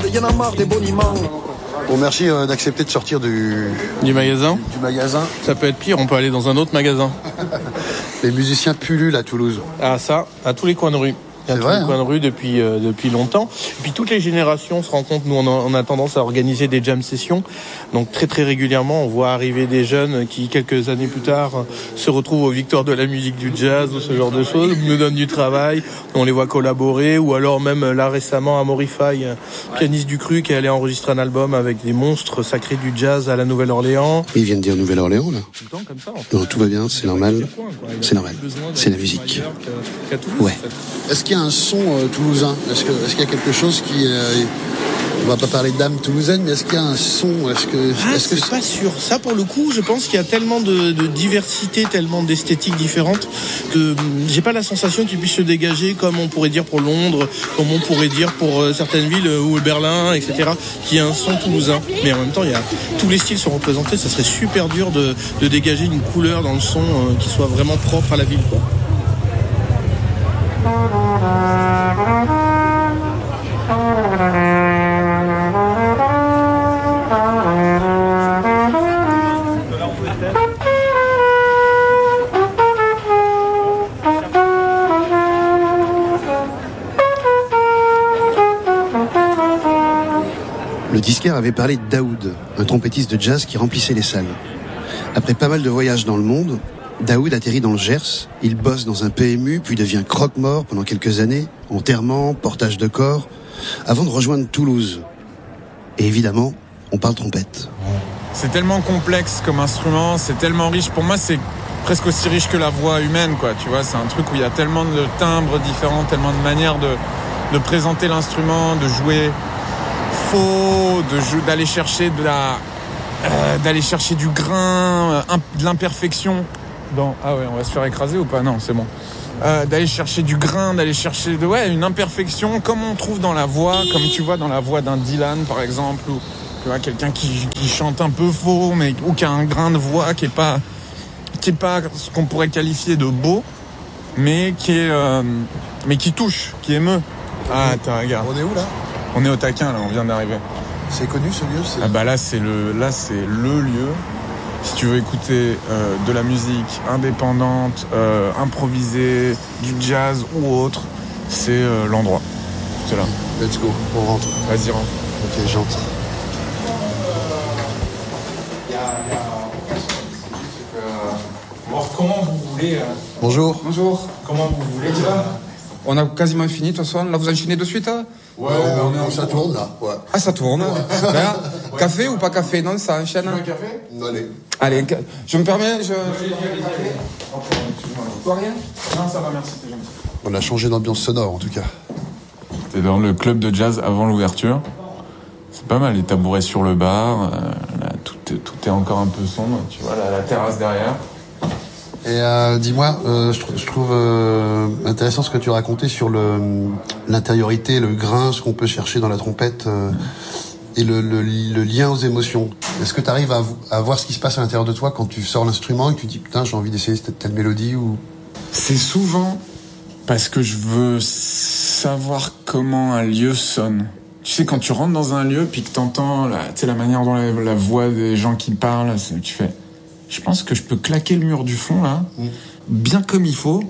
y en a marre des boniments. Bon, merci d'accepter de sortir du magasin. Du magasin. Ça peut être pire, on peut aller dans un autre magasin. Les musiciens pullulent à Toulouse. Ah ça, à tous les coins de rue. C'est vrai, coin de rue depuis longtemps. Et puis toutes les générations se rencontrent. Nous, on a tendance à organiser des jam sessions. Donc très très régulièrement, on voit arriver des jeunes qui, quelques années plus tard, se retrouvent aux victoires de la musique du jazz ou ce genre de choses, nous donnent du travail, on les voit collaborer. Ou alors même là récemment, Amaury Faye, pianiste du Cru, qui est allé enregistrer un album avec des monstres sacrés du jazz à la Nouvelle-Orléans. Ils viennent dire Nouvelle-Orléans, là. Tout le temps comme ça, en fait. Non, tout va bien, c'est normal. C'est normal. C'est la musique. Ouais. Est-ce qu'il y a un son toulousain ? Est-ce qu'il y a quelque chose qui... on va pas parler d'âme toulousaine, mais est-ce qu'il y a un son ? C'est pas sûr. Ça, pour le coup, je pense qu'il y a tellement de diversité, tellement d'esthétiques différentes que j'ai pas la sensation qu'il puisse se dégager comme on pourrait dire pour Londres, comme on pourrait dire pour certaines villes ou Berlin, etc. Qu'il y a un son toulousain. Mais en même temps, tous les styles sont représentés. Ça serait super dur de dégager une couleur dans le son qui soit vraiment propre à la ville, quoi. Le disquaire avait parlé de Daoud, un trompettiste de jazz qui remplissait les salles. Après pas mal de voyages dans le monde, Daoud atterrit dans le Gers, il bosse dans un PMU, puis devient croque-mort pendant quelques années, enterrement, portage de corps, avant de rejoindre Toulouse. Et évidemment, on parle trompette. C'est tellement complexe comme instrument, c'est tellement riche. Pour moi, c'est presque aussi riche que la voix humaine, quoi. Tu vois, c'est un truc où il y a tellement de timbres différents, tellement de manières de présenter l'instrument, de jouer faux, d'aller chercher d'aller chercher du grain, de l'imperfection. Ah ouais, on va se faire écraser ou pas ? Non, c'est bon. D'aller chercher du grain, d'aller chercher une imperfection comme on trouve dans la voix, comme tu vois dans la voix d'un Dylan par exemple, ou tu vois quelqu'un qui chante un peu faux, mais ou qui a un grain de voix qui est pas ce qu'on pourrait qualifier de beau, mais qui touche, qui émeut. Ah attends, regarde. On est où là ? On est au Taquin là, on vient d'arriver. C'est connu ce lieu ? Ah bah là c'est le lieu. Si tu veux écouter de la musique indépendante, improvisée, du jazz ou autre, c'est l'endroit. C'est là. Let's go, on rentre. Vas-y, rentre. Ok, gentil. Comment vous voulez Bonjour. Bonjour. Comment vous voulez On a quasiment fini de toute façon. Là, vous enchaînez de suite hein Ça tourne là. Ouais. Ah, ça tourne. Ouais. Là, café ou pas café? Non, ça enchaîne. Un café? Allez, je me permets. Toi, rien? Non, ça va, merci, t'es gentil. On a changé d'ambiance sonore en tout cas. T'es dans le club de jazz avant l'ouverture. C'est pas mal, les tabourets sur le bar. Là, tout est encore un peu sombre. Tu vois, la terrasse derrière. Et dis-moi, je trouve intéressant ce que tu racontais sur l'intériorité, le grain, ce qu'on peut chercher dans la trompette et le lien aux émotions. Est-ce que tu arrives à voir ce qui se passe à l'intérieur de toi quand tu sors l'instrument et que tu dis putain j'ai envie d'essayer telle mélodie ou... C'est souvent parce que je veux savoir comment un lieu sonne. Tu sais, quand tu rentres dans un lieu puis que t'entends la manière dont la voix des gens qui parlent, tu fais... Je pense que je peux claquer le mur du fond, là, bien comme il faut.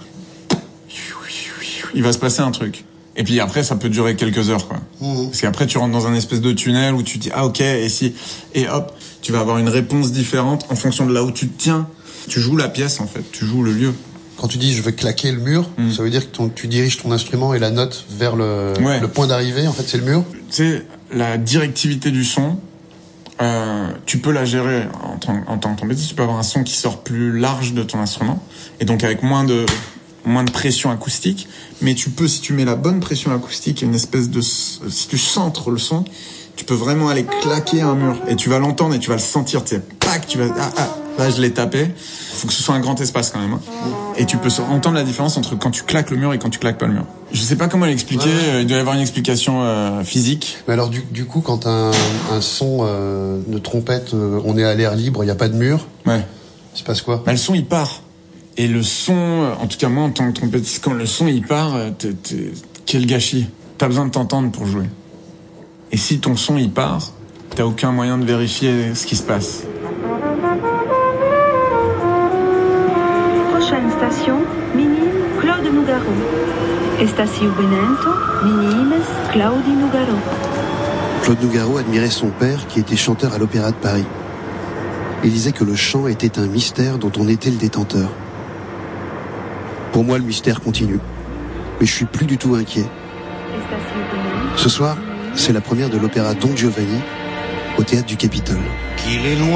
Il va se passer un truc. Et puis après, ça peut durer quelques heures, quoi. Parce qu'après, tu rentres dans un espèce de tunnel où tu te dis, ah ok, et hop, tu vas avoir une réponse différente en fonction de là où tu te tiens. Tu joues la pièce, en fait. Tu joues le lieu. Quand tu dis je veux claquer le mur, ça veut dire que tu diriges ton instrument et la note vers le point d'arrivée, en fait, c'est le mur. C'est la directivité du son. Tu peux la gérer en tant que trompettiste. Tu peux avoir un son qui sort plus large de ton instrument et donc avec moins de pression acoustique. Mais tu peux, si tu mets la bonne pression acoustique, une espèce de, si tu centres le son, tu peux vraiment aller claquer un mur et tu vas l'entendre et tu vas le sentir. Tu sais, pac, tu vas là je l'ai tapé. Faut que ce soit un grand espace quand même. Hein. Et tu peux entendre la différence entre quand tu claques le mur et quand tu claques pas le mur. Je sais pas comment l'expliquer. Il doit y avoir une explication physique. Mais alors du coup, quand un son de trompette, on est à l'air libre, il y a pas de mur. Ouais. Il se passe quoi? Bah, le son il part. Et le son, en tout cas moi en tant que trompettiste, quand le son il part, quel gâchis. T'as besoin de t'entendre pour jouer. Et si ton son il part, t'as aucun moyen de vérifier ce qui se passe. Prochaine station, Minim, Claude Nougaro. Estació Benento, Minimes, Claudi Nougaro. Claude Nougaro admirait son père qui était chanteur à l'Opéra de Paris. Il disait que le chant était un mystère dont on était le détenteur. Pour moi, le mystère continue. Mais je suis plus du tout inquiet. Ce soir, c'est la première de l'opéra Don Giovanni au théâtre du Capitole.